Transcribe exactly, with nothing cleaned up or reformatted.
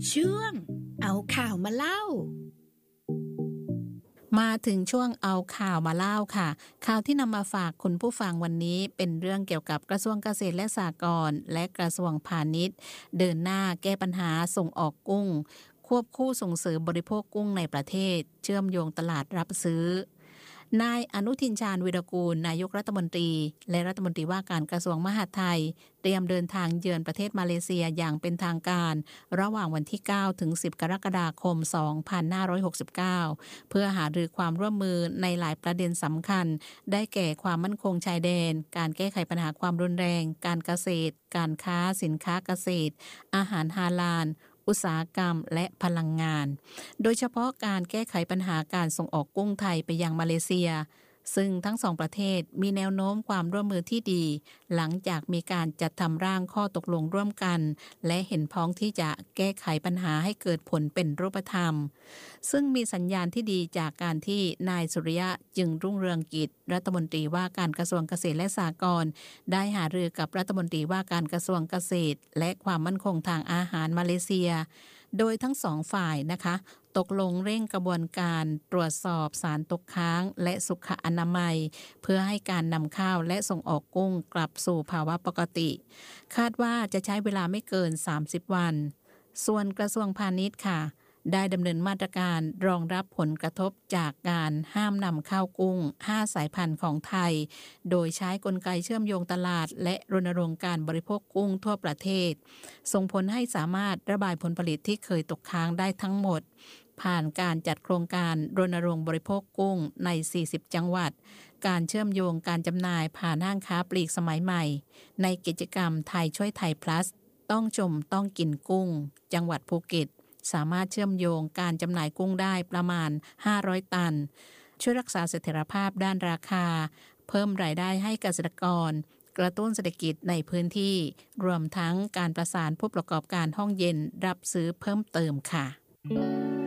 ช่วงเอาข่าวมาเล่ามาถึงช่วงเอาข่าวมาเล่าค่ะข่าวที่นำมาฝากคุณผู้ฟังวันนี้เป็นเรื่องเกี่ยวกับกระทรวงเกษตรและสหกรณ์และกระทรวงพาณิชย์เดินหน้าแก้ปัญหาส่งออกกุ้งควบคู่ส่งเสริมบริโภคกุ้งในประเทศเชื่อมโยงตลาดรับซื้อนายอนุทินชาญวีรกูลนายกรัฐมนตรีและรัฐมนตรีว่าการกระทรวงมหาดไทยเตรียมเดินทางเยือนประเทศมาเลเซียอย่างเป็นทางการระหว่างวันที่เก้าถึงสิบกรกฎาคมสองพันห้าร้อยหกสิบเก้าเพื่อหารือความร่วมมือในหลายประเด็นสำคัญได้แก่ความมั่นคงชายแดนการแก้ไขปัญหาความรุนแรงการเกษตรการค้าสินค้าเกษตรอาหารฮาลาลอุตสาหกรรมและพลังงานโดยเฉพาะการแก้ไขปัญหาการส่งออกกุ้งไทยไปยังมาเลเซียซึ่งทั้งสองประเทศมีแนวโน้มความร่วมมือที่ดีหลังจากมีการจัดทำร่างข้อตกลงร่วมกันและเห็นพ้องที่จะแก้ไขปัญหาให้เกิดผลเป็นรูปธรรมซึ่งมีสัญญาณที่ดีจากการที่นายสุริยะจึงรุ่งเรืองกิจรัฐมนตรีว่าการกระทรวงเกษตรและสหกรณ์ได้หารือกับรัฐมนตรีว่าการกระทรวงเกษตรและความมั่นคงทางอาหารมาเลเซียโดยทั้งสองฝ่ายนะคะตกลงเร่งกระบวนการตรวจสอบสารตกค้างและสุขอนามัยเพื่อให้การนำเข้าและส่งออกกุ้งกลับสู่ภาวะปกติคาดว่าจะใช้เวลาไม่เกินสามสิบวันส่วนกระทรวงพาณิชย์ค่ะได้ดำเนินมาตรการรองรับผลกระทบจากการห้ามนำเข้ากุ้งห้าสายพันธุ์ของไทยโดยใช้กลไกเชื่อมโยงตลาดและรณรงค์การบริโภคกุ้งทั่วประเทศส่งผลให้สามารถระบายผลผลิตที่เคยตกค้างได้ทั้งหมดผ่านการจัดโครงการรณรงค์บริโภคกุ้งในสี่สิบจังหวัดการเชื่อมโยงการจำหน่ายผ่านห้างค้าปลีกสมัยใหม่ในกิจกรรมไทยช่วยไทย plus ต้องชมต้องกินกุ้งจังหวัดภูเก็ตสามารถเชื่อมโยงการจำหน่ายกุ้งได้ประมาณห้าร้อยตันช่วยรักษาเสถียรภาพด้านราคาเพิ่มรายได้ให้เกษตรกรกระตุ้นเศรษฐกิจในพื้นที่รวมทั้งการประสานผู้ประกอบการห้องเย็นรับซื้อเพิ่มเติมค่ะ